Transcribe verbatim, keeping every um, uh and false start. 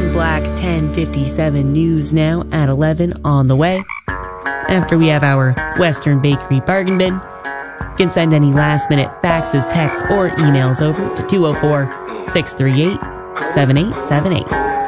Men Black ten fifty-seven news now at eleven on the way. After we have our Western Bakery bargain bin. You can send any last-minute faxes, texts, or emails over to two oh four, six three eight, seven eight seven eight.